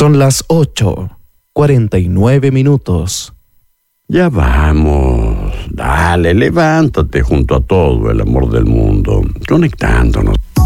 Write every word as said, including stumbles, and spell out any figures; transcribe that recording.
Son las ocho, cuarenta y nueve minutos. Ya vamos, dale, levántate junto a todo el amor del mundo, conectándonos.